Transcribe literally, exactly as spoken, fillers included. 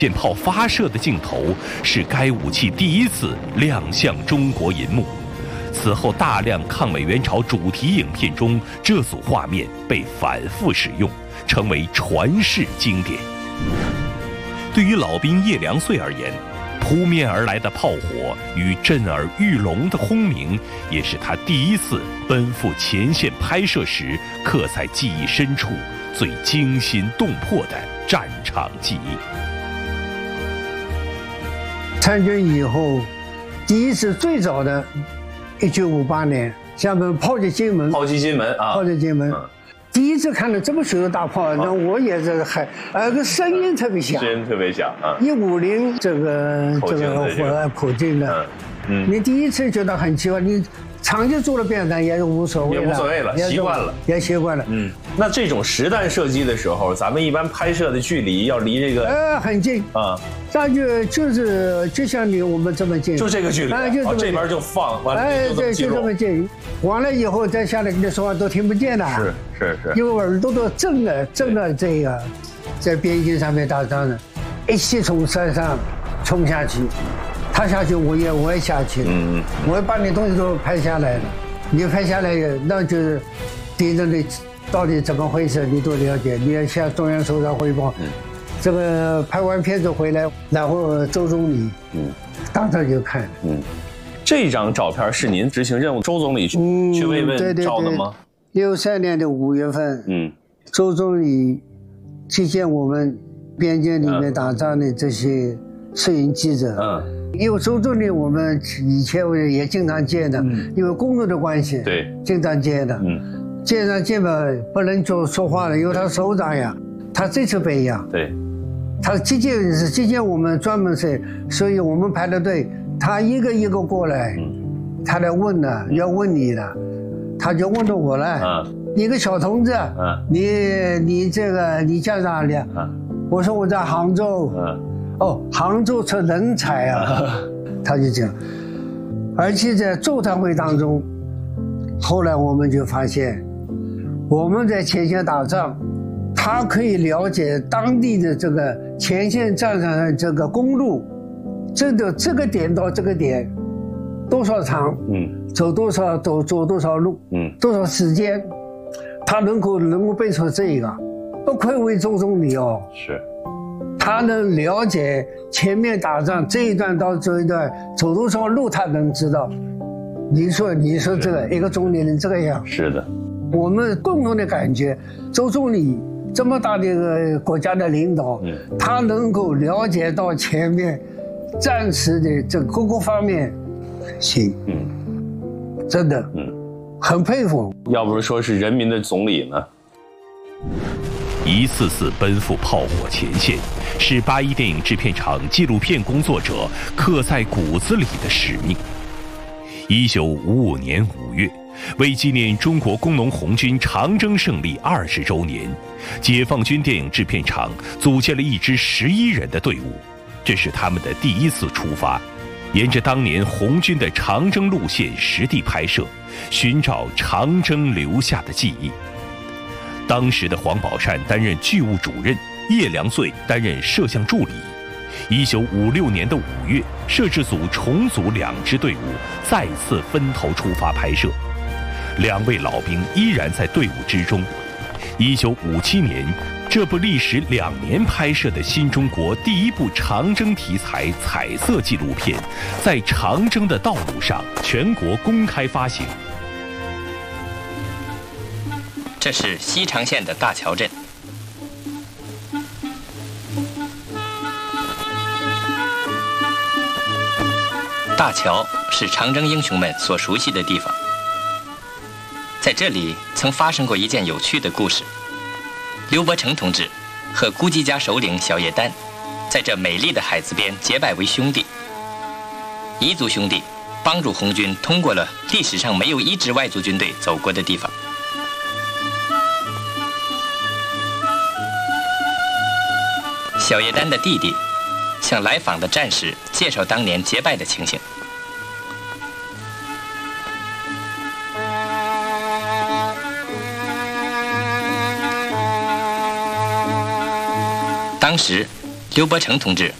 舰炮发射的镜头是该武器第一次亮相中国银幕。此后，大量抗美援朝主题影片中，这组画面被反复使用，成为传世经典。对于老兵叶良穗而言，扑面而来的炮火与震耳欲聋的轰鸣，也是他第一次奔赴前线拍摄时刻在记忆深处最惊心动魄的战场记忆。 参军以后，第一次最早的，一九五八年，厦门炮击金门， 炮击金门啊， 炮击金门。嗯，第一次看到这么许多大炮，那我也是还，呃，个声音特别响， 声音特别响啊。 一五零这个这个火口径的，嗯，你第一次觉得很奇怪，你长期做了便当也无所谓了， 也无所谓了，习惯了， 也习惯了。 嗯，那这种实弹射击的时候，咱们一般拍摄的距离要离这个呃很近啊，那就就是就像你我们这么近， 就这个距离， 哎，就这边就放，完了哎，对，就这么近。完了以后再下来跟你说话都听不见了， 是是是， 因为耳朵都震了，震了这个，在边境上面打仗的，一起从山上冲下去，他下去我也我也下去，嗯嗯，我也把你东西都拍下来了，你拍下来那就是敌人的到底怎么回事你都了解，你要向中央首长汇报，嗯，这个拍完片子回来，然后周总理，嗯，当场就看，嗯。 这张照片是您执行任务，周总理去去慰问照的吗？ 六三年的五月份，嗯，周总理去见我们边境里面打仗的这些摄影记者，嗯，因为周总理我们以前也经常见的，嗯，因为工作的关系， 对， 经常见的，嗯，经常见嘛，不能就说话了，因为他首长呀，他这次不一样， 对， 他接见是接见我们专门是，所以我们排的队。他一个一个过来，他来问呢，要问你的，他就问到我了。你个小同志，你你这个你家哪里？我说我在杭州。哦，杭州出人才啊！他就讲，而且在座谈会当中，后来我们就发现，我们在前线打仗，他可以了解当地的这个前线战场的这个公路。这个这个点到这个点，多少长？嗯，走多少走走多少路？嗯，多少时间？他能够能够背出这个，不愧为周总理哦。 是， 他能了解前面打仗这一段到这一段走多少路，他能知道。你说你说这个一个总理能这个样？ 是的， 我们共同的感觉，周总理这么大的一个国家的领导，嗯，他能够了解到前面。战时的这各个方面，行，嗯，真的，嗯，很佩服。 要不是说是人民的总理呢？ 一次次奔赴炮火前线，是八一电影制片厂纪录片工作者刻在骨子里的使命。一九五五年五月，为纪念中国工农红军长征胜利二十周年，解放军电影制片厂组建了一支十一人的队伍。这是他们的第一次出发，沿着当年红军的长征路线实地拍摄，寻找长征留下的记忆。当时的黄宝善担任剧务主任，叶良穗担任摄像助理。一九五六年的五月，摄制组重组两支队伍，再次分头出发拍摄。两位老兵依然在队伍之中。一九五七年，这部历时两年拍摄的新中国第一部长征题材彩色纪录片，在长征的道路上全国公开发行。 这是西长县的大桥镇，大桥是长征英雄们所熟悉的地方。在这里曾发生过一件有趣的故事。刘伯承同志和姑姬家首领小叶丹，在这美丽的海子边结拜为兄弟。彝族兄弟帮助红军通过了历史上没有一支外族军队走过的地方。小叶丹的弟弟向来访的战士介绍当年结拜的情形。当时刘伯承同志